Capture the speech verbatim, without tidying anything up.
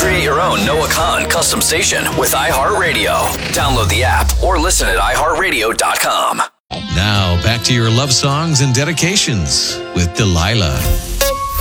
Create your own Noah Khan custom station with iHeartRadio. Download the app or listen at i heart radio dot com. Now, back to your love songs and dedications with Delilah.